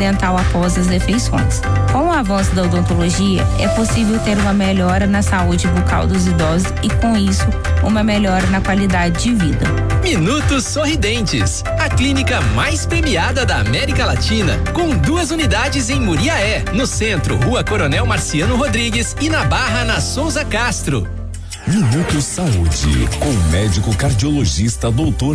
dental após as refeições. Com o avanço da odontologia, é possível ter uma melhora na saúde bucal dos idosos e, com isso, uma melhora na qualidade de vida. Minutos Sorridentes, a clínica mais premiada da América Latina, com 2 unidades em Muriaé, no centro, Rua Coronel Marciano Rodrigues, e na Barra, na Souza Castro. Minuto Saúde, com o médico cardiologista Dr.